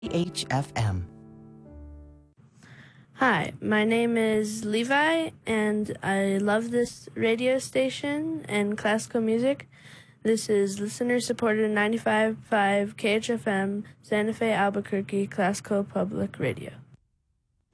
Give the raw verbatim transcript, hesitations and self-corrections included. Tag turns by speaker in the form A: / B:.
A: H F M.
B: Hi, my name is Levi, and I love this radio station and classical music. This is listener-supported ninety-five point five K H F M, Santa Fe, Albuquerque, Classical Public Radio.